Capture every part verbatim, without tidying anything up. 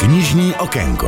Knižní okénko.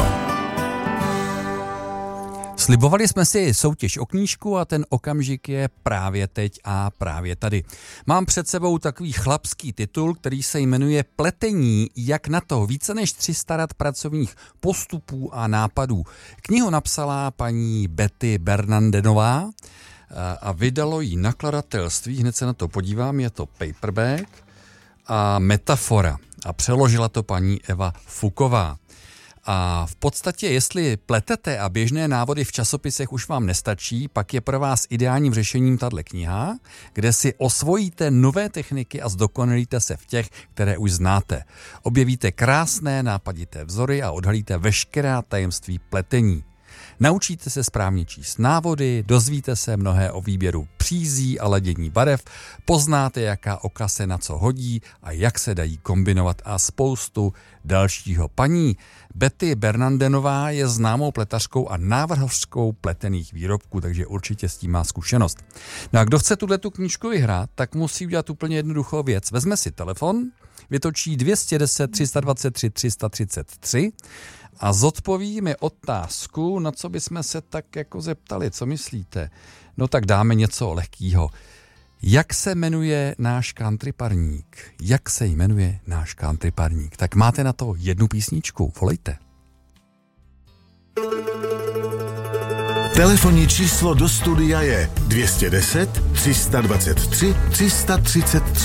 Slibovali jsme si soutěž o knížku a ten okamžik je právě teď a právě tady. Mám před sebou takový chlapský titul, který se jmenuje Pletení, jak na to, více než tři sta rad pracovních postupů a nápadů. Knihu napsala paní Betty Bernardenová a vydalo ji nakladatelství, hned se na to podívám, je to paperback a metafora a přeložila to paní Eva Fuková. A v podstatě, jestli pletete a běžné návody v časopisech už vám nestačí, pak je pro vás ideálním řešením tato kniha, kde si osvojíte nové techniky a zdokonalíte se v těch, které už znáte. Objevíte krásné nápadité vzory a odhalíte veškerá tajemství pletení. Naučíte se správně číst návody, dozvíte se mnohé o výběru přízí a ladění barev, poznáte, jaká oka se na co hodí a jak se dají kombinovat a spoustu dalšího. Paní Betty Bernardenová je známou pletařkou a návrhařkou pletených výrobků, takže určitě s tím má zkušenost. No a kdo chce tuhletu knížku vyhrát, tak musí udělat úplně jednoduchou věc. Vezme si telefon, vytočí dvě stě deset, tři sta dvacet tři, tři sta třicet tři a zodpoví mi otázku, na co bychom se tak jako zeptali, co myslíte? No tak dáme něco lehkýho. Jak se jmenuje náš country parník? Jak se jmenuje náš country parník? Tak máte na to jednu písničku, volejte. Telefonní číslo do studia je dvě stě deset, tři sta dvacet tři, tři sta třicet tři.